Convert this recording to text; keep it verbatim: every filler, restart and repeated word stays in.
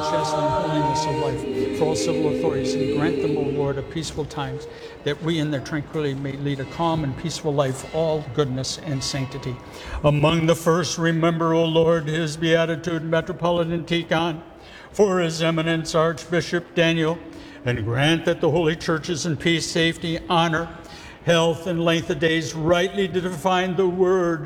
chastity and holiness of life for all civil authorities, and grant them, O Lord, a peaceful times, that we in their tranquility may lead a calm and peaceful life, all goodness and sanctity. Among the first, remember, O Lord, his beatitude Metropolitan Tikhon, for his eminence Archbishop Daniel, and grant that the holy churches in peace, safety, honor, health, and length of days rightly to define the word